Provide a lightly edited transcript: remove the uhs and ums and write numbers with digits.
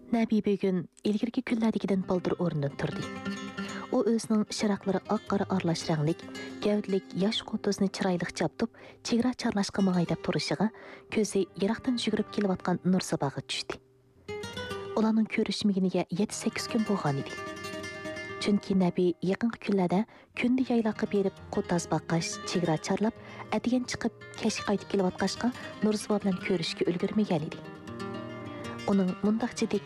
Nabi bugun ilgirki kunlardagidan baldır o'rnidan turdi. O o'zining shiraqlari oq-qora aralash ranglik, gavdlik yosh qo'tosini chiroyli chaptib, chegara charlashga mang'ay deb turishiga ko'zi yiroqdan yugurib kelayotgan Nursabaga tushdi. Ularning ko'rishmaginiga 7-8 kun bo'lgan edi. Chunki Nabi yaqinqi kunlarda kunda yayloqqa berib qo'taz baqash, chegara charlab, atigan chiqib kashga qaytib kelayotgashqa Nursaba bilan ko'rishga ulgurmagan edi. Uning mundaq jiddiy